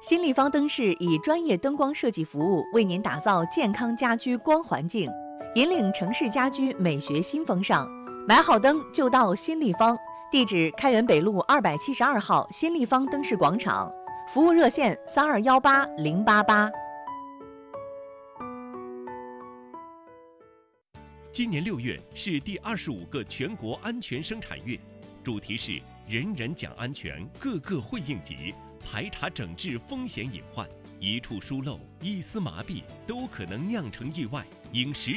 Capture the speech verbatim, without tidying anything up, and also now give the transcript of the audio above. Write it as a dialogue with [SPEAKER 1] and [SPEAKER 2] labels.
[SPEAKER 1] 新立方灯饰以专业灯光设计服务为您打造健康家居光环境，引领城市家居美学新风尚。买好灯就到新立方，地址开元北路二百七十二号新立方灯饰广场，服务热线三二幺八零八八。
[SPEAKER 2] 今年六月是第二十五个全国安全生产月，主题是人人讲安全，个个会应急。排查整治风险隐患，一处疏漏、一丝麻痹都可能酿成意外，应时